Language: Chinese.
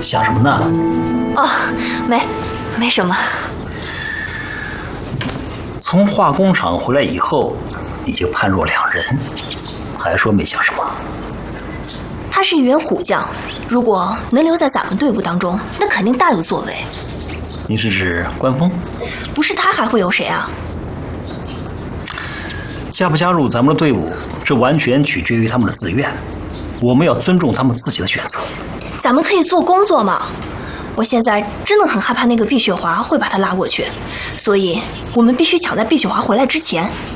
想什么呢？ 哦，没什么。 从化工厂回来以后，你就判若两人，还说没想什么？ 他是一员虎将，如果能留在咱们队伍当中，那肯定大有作为。 你是指关峰？ 不是他还会有谁啊？ 加不加入咱们的队伍，这完全取决于他们的自愿，我们要尊重他们自己的选择。 咱们可以做工作嘛。我现在真的很害怕那个毕雪华会把他拉过去，所以我们必须抢在毕雪华回来之前。